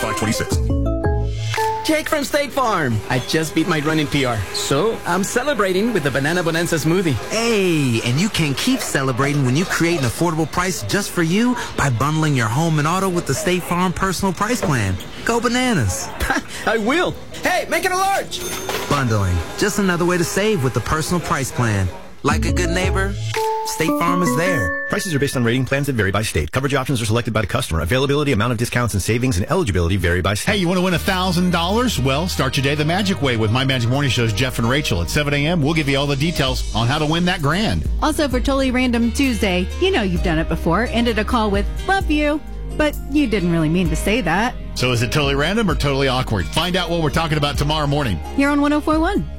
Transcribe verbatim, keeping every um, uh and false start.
five twenty-six. Jake from State Farm. I just beat my running P R, so I'm celebrating with the Banana Bonanza smoothie. Hey, and you can keep celebrating when you create an affordable price just for you by bundling your home and auto with the State Farm Personal Price Plan. Go bananas. I will. Hey, make it a large. Bundling. Just another way to save with the Personal Price Plan. Like a good neighbor, State Farm is there. Prices are based on rating plans that vary by state. Coverage options are selected by the customer. Availability, amount of discounts and savings, and eligibility vary by state. Hey, you want to win one thousand dollars? Well, start your day the magic way with My Magic Morning Show's Jeff and Rachel. At seven a.m., we'll give you all the details on how to win that grand. Also, for Totally Random Tuesday, you know you've done it before. Ended a call with, love you. But you didn't really mean to say that. So is it totally random or totally awkward? Find out what we're talking about tomorrow morning. Here on one oh four point one.